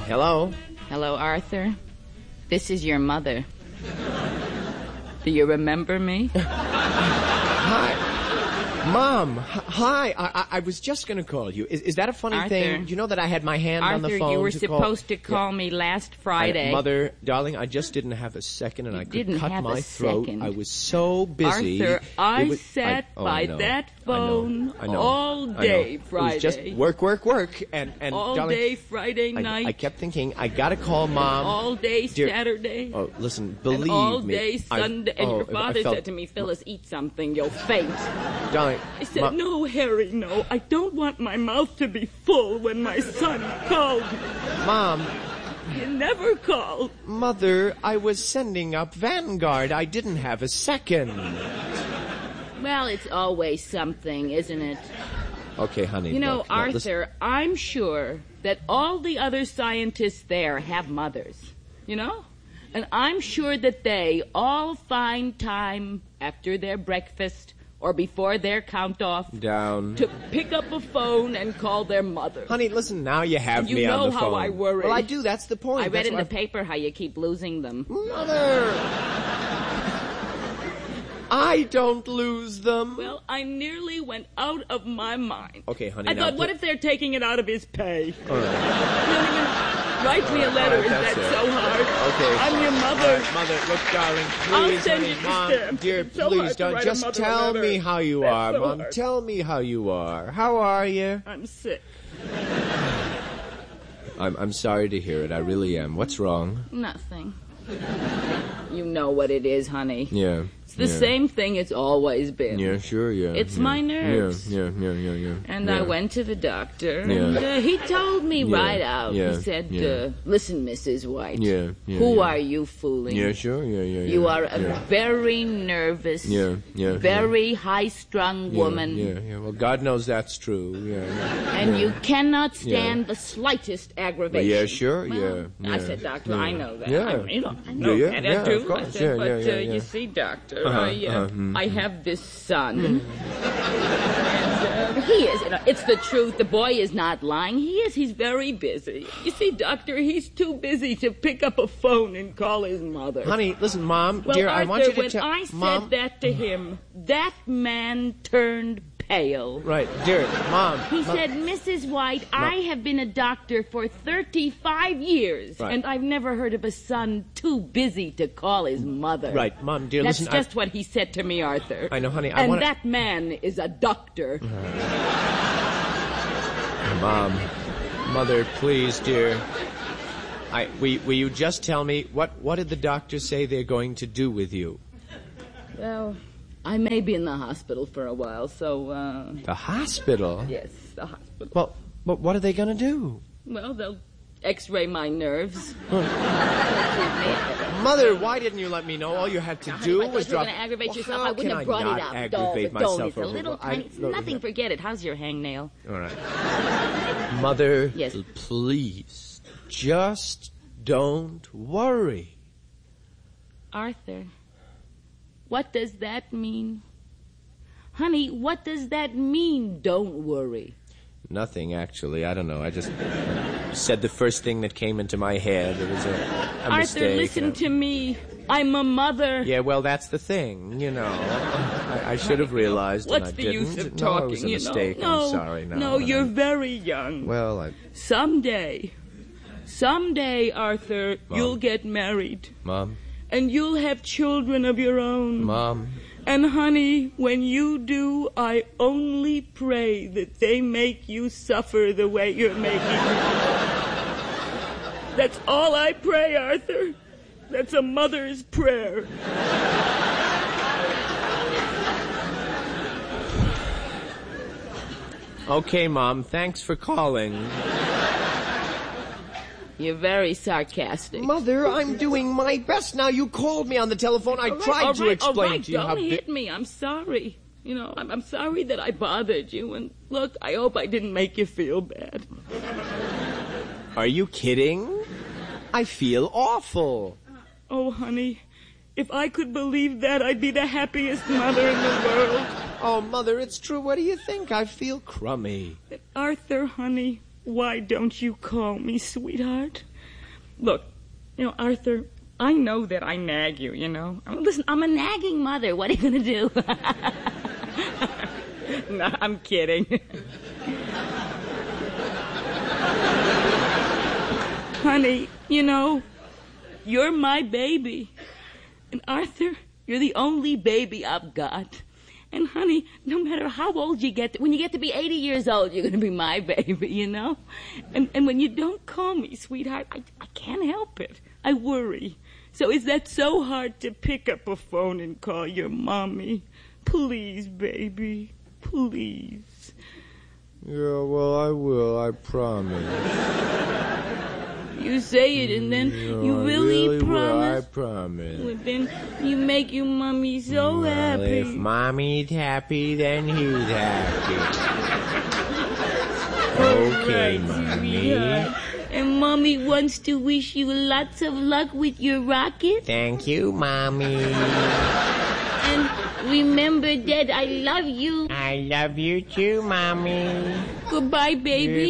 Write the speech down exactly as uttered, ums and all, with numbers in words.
Hello? Hello, Arthur. This is your mother. Do you remember me? Hi. Mom, h- hi. I-, I I was just going to call you. Is-, is that a funny Arthur, thing? You know that I had my hand Arthur, on the phone you were to supposed call... to call yeah. me last Friday. I, Mother, darling, I just didn't have a second, and You I could didn't cut have my a throat. second. I was so busy. Arthur, I It was- sat I- oh, by I know. that I know. phone I know. all I know. day Friday. It was just work, work, work, and and all darling, day Friday I, night. I kept thinking I gotta call Mom. all day Dear- Saturday. Oh, listen, believe and all me. day I- Sunday. And oh, your I father felt- said to me, Phyllis, eat something, you'll faint. Darling, I said, Mom- no, Harry, no. I don't want my mouth to be full when my son called me. Mom, You never called. Mother, I was sending up Vanguard. I didn't have a second. Well, it's always something, isn't it? Okay, honey. You know, look, no, Arthur, listen. I'm sure that all the other scientists there have mothers, you know? And I'm sure that they all find time after their breakfast or before their count-off Down. to pick up a phone and call their mother. Honey, listen, now you have And you me on know the phone. how I worry. Well, I do. That's the point. I read That's in why the paper how you keep losing them. Mother! I don't lose them. Well, I nearly went out of my mind. Okay, honey, I now thought, what put- if they're taking it out of his pay? All right. Write me a letter. All right, Is that's that it. so hard? Okay. I'm your All mother. right, Mother, look, darling, I'll please, send honey, you the Mom, stamp. dear, It's so please hard to don't. write a Just mother a tell letter. me how you That's are, so Mom. hard. Tell me how you are. How are you? I'm sick. I'm I'm sorry to hear it. I really am. What's wrong? Nothing. You know what it is, honey. Yeah. It's the yeah. same thing it's always been. Yeah, sure, yeah. It's yeah. my nerves. Yeah, yeah, yeah, yeah, yeah. And yeah. I went to the doctor, Yeah. and uh, he told me Yeah, right out. yeah, He said, yeah. uh, listen, Missus White. Yeah, yeah, Who yeah. are you fooling? Yeah, sure, yeah, yeah, yeah. You are a yeah. very nervous, Yeah, yeah, very high-strung yeah, woman. Yeah, yeah. Well, God knows that's true. Yeah, yeah. And yeah. you cannot stand Yeah. the slightest Well, aggravation. yeah, sure, Well, yeah, I yeah, said, Doctor, yeah. I know that. Yeah. I, you know, I know Yeah, that. yeah, I do. of course. I said, Yeah, but yeah, yeah, uh, yeah. you see, Doctor, Uh-huh, I, uh, uh-huh, mm, I have this son. And, uh, he is. You know, it's the truth. The boy is not lying. He is. He's very busy. You see, Doctor, he's too busy to pick up a phone and call his mother. Honey, listen, Mom, Well, dear, Arthur, I want you to when tell... I said Mom, that to him, that man turned pale. Right, dear, Mom. He Mom. said, Missus White, I have been a doctor for thirty-five years, Right. and I've never heard of a son too busy to call his mother. Right, Mom, dear, That's listen, just I... what he said to me, Arthur. I know, honey, I And wanna- that man is a doctor. Mom, Mother, please, dear. I, will, will you just tell me, what, what did the doctor say they're going to do with you? Well, I may be in the hospital for a while, so, uh... The hospital? Yes, the hospital. Well, but what are they going to do? Well, they'll x-ray my nerves. Mother, why didn't you let me know? All you had to Now, do honey, if I was thought you were drop... going to aggravate Well, yourself, how I wouldn't can have brought not it up. aggravate don't, myself don't. It's a over- little I- tiny... It's look, nothing. Forget it. How's your hangnail? All right. Mother, Yes. please, just don't worry. Arthur, what does that mean? Honey, what does that mean, don't worry? Nothing, actually. I don't know. I just said the first thing that came into my head. It was a, a Arthur, mistake. listen to me. I'm a mother. Yeah, well, that's the thing, you know. I, I should have realized, What's and I the didn't. use of no, talking, it was a you mistake. know? No, I'm sorry. No, no, you're I'm- very young. Well, I... Someday, someday, Arthur, Mom. you'll get married. Mom, And you'll have children of your own. Mom, And, honey, when you do, I only pray that they make you suffer the way you're making me. That's all I pray, Arthur. That's a mother's prayer. okay, Mom, thanks for calling. You're very sarcastic. Mother, I'm doing my best now. You called me on the telephone. I All right, tried all to right, explain all right, to you don't how... bi- hit me. I'm sorry. You know, I'm, I'm sorry that I bothered you. And look, I hope I didn't make you feel bad. Are you kidding? I feel awful. Oh, honey, if I could believe that, I'd be the happiest mother in the world. Oh, Mother, it's true. What do you think? I feel crummy. Arthur, honey, why don't you call me sweetheart? Look, you know, Arthur, I know that I nag you, you know. I mean, listen, I'm a nagging mother. What are you going to do? No, I'm kidding. Honey, you know, you're my baby. And Arthur, you're the only baby I've got. And honey, no matter how old you get, to, when you get to be eighty years old, you're going to be my baby, you know? And and when you don't call me, sweetheart, I, I can't help it. I worry. So is that so hard to pick up a phone and call your mommy? Please, baby, please. Yeah, well, I will, I promise. You say it and then No, you I really, really promise. Will, I promise. Well, then you make your mommy so well, happy. If mommy's happy, then he's happy. Okay, Right, mommy. sweetheart. And mommy wants to wish you lots of luck with your rocket. Thank you, mommy. And remember that I love you. I love you too, mommy. Goodbye, baby.